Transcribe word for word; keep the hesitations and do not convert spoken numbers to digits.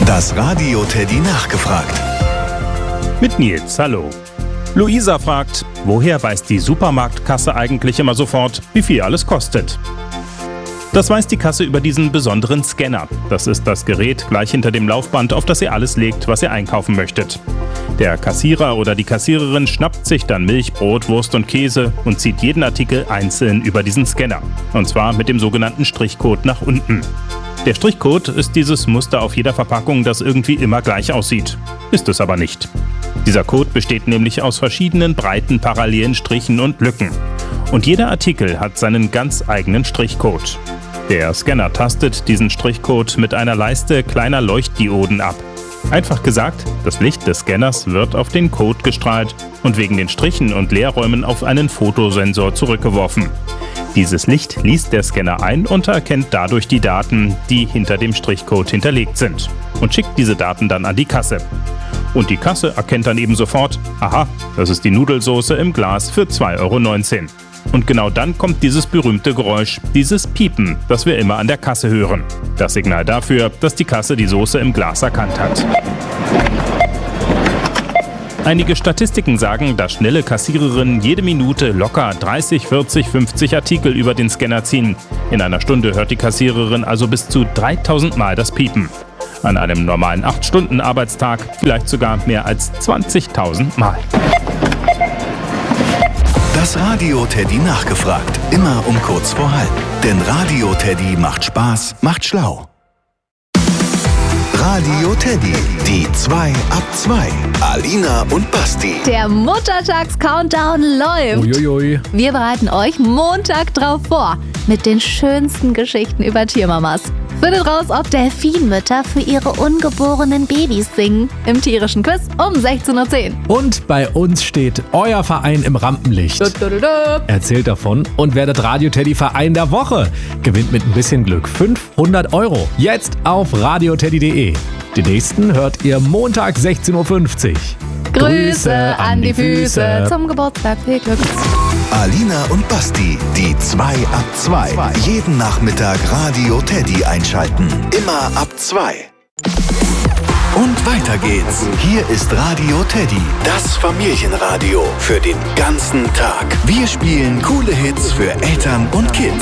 Das Radio Teddy nachgefragt. Mit Nils, hallo. Luisa fragt, woher weiß die Supermarktkasse eigentlich immer sofort, wie viel alles kostet? Das weiß die Kasse über diesen besonderen Scanner. Das ist das Gerät gleich hinter dem Laufband, auf das ihr alles legt, was ihr einkaufen möchtet. Der Kassierer oder die Kassiererin schnappt sich dann Milch, Brot, Wurst und Käse und zieht jeden Artikel einzeln über diesen Scanner. Und zwar mit dem sogenannten Strichcode nach unten. Der Strichcode ist dieses Muster auf jeder Verpackung, das irgendwie immer gleich aussieht. Ist es aber nicht. Dieser Code besteht nämlich aus verschiedenen breiten parallelen Strichen und Lücken. Und jeder Artikel hat seinen ganz eigenen Strichcode. Der Scanner tastet diesen Strichcode mit einer Leiste kleiner Leuchtdioden ab. Einfach gesagt, das Licht des Scanners wird auf den Code gestrahlt und wegen den Strichen und Leerräumen auf einen Fotosensor zurückgeworfen. Dieses Licht liest der Scanner ein und erkennt dadurch die Daten, die hinter dem Strichcode hinterlegt sind, und schickt diese Daten dann an die Kasse. Und die Kasse erkennt dann eben sofort, aha, das ist die Nudelsoße im Glas für zwei Euro neunzehn. Und genau dann kommt dieses berühmte Geräusch, dieses Piepen, das wir immer an der Kasse hören. Das Signal dafür, dass die Kasse die Soße im Glas erkannt hat. Einige Statistiken sagen, dass schnelle Kassiererinnen jede Minute locker dreißig, vierzig, fünfzig Artikel über den Scanner ziehen. In einer Stunde hört die Kassiererin also bis zu dreitausend Mal das Piepen. An einem normalen acht Stunden Arbeitstag vielleicht sogar mehr als zwanzigtausend Mal. Das Radio Teddy nachgefragt. Immer um kurz vor halb. Denn Radio Teddy macht Spaß, macht schlau. Radio Teddy, die zwei ab zwei. Alina und Basti. Der Muttertags-Countdown läuft. Uiuiui. Wir bereiten euch Montag drauf vor mit den schönsten Geschichten über Tiermamas. Findet raus, ob Delfinmütter für ihre ungeborenen Babys singen. Im tierischen Quiz um sechzehn Uhr zehn. Und bei uns steht euer Verein im Rampenlicht. Du, du, du, du. Erzählt davon und werdet Radio Teddy Verein der Woche. Gewinnt mit ein bisschen Glück fünfhundert Euro. Jetzt auf radioteddy punkt de. Den nächsten hört ihr Montag sechzehn Uhr fünfzig. Grüße an die Füße zum Geburtstag. Viel Glück. Alina und Basti, die zwei ab zwei. Jeden Nachmittag Radio Teddy einschalten. Immer ab zwei. Und weiter geht's. Hier ist Radio Teddy, das Familienradio für den ganzen Tag. Wir spielen coole Hits für Eltern und Kids.